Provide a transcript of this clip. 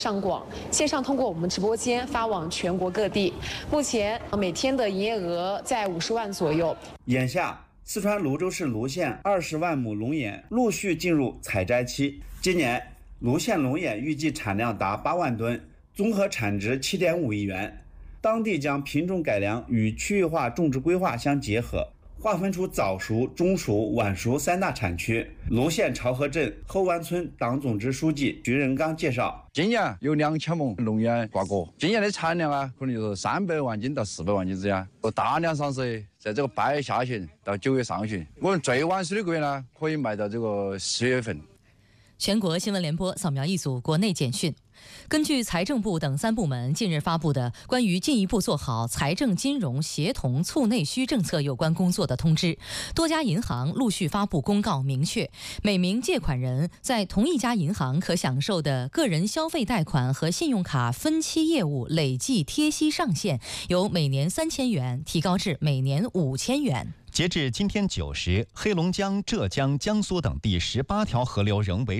上广，线上通过我们直播间发往全国各地。目前每天的营业额在50万左右。 眼下，四川泸州市泸县20万亩龙眼陆续进入采摘期。今年，泸县龙眼预计产量达8万吨，综合产值7.5亿元。当地将品种改良与区域化种植规划相结合，划分出早熟、中熟、晚熟3大产区。泸县潮河镇后湾村党总支书记徐仁刚介绍， 今年有2000亩龙眼挂果，今年的产量可能就是300万斤到400万斤之间，大量上市，在这个8月下旬到9月上旬，我们最晚的个月呢，可以卖到这个10月份。 全国新闻联播扫描一组国内简讯。根据财政部等3部门近日发布的关于进一步做好财政金融协同促内需政策有关工作的通知，多家银行陆续发布公告，明确每名借款人在同一家银行可享受的个人消费贷款和信用卡分期业务累计贴息上限由每年3000元提高至每年5000元。 截至今天9时，黑龙江、浙江、江苏等地18条河流仍为